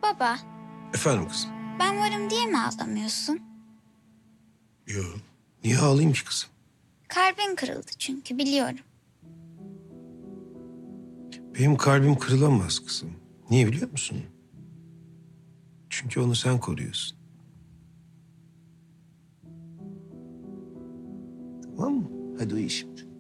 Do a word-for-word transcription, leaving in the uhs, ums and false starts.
Baba, Efendim kızım? ben varım diye mi ağlamıyorsun? Yok. Niye ağlayayım ki kızım? Kalbin kırıldı çünkü biliyorum. Benim kalbim kırılamaz kızım. Niye biliyor musun? Çünkü onu sen koruyorsun. Tamam mı? Hadi uyu şimdi.